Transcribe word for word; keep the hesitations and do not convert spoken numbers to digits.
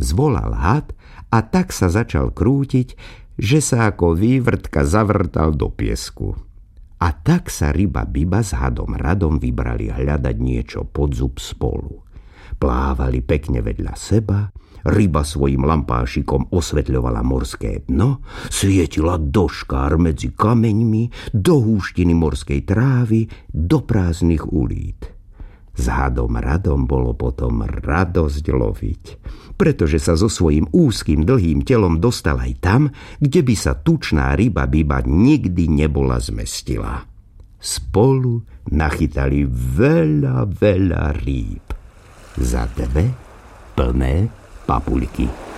zvolal had a tak sa začal krútiť, že sa ako vývrtka zavrtal do piesku. A tak sa ryba Biba s hadom Radom vybrali hľadať niečo pod zub spolu. Plávali pekne vedľa seba, ryba svojim lampášikom osvetľovala morské dno, svietila do škár medzi kameňmi, do húštiny morskej trávy, do prázdnych ulít. S hadom Radom bolo potom radosť loviť, pretože sa so svojím úzkým dlhým telom dostal aj tam, kde by sa tučná ryba Biba nikdy nebola zmestila. Spolu nachytali veľa, veľa rýb za dve plné papuľky.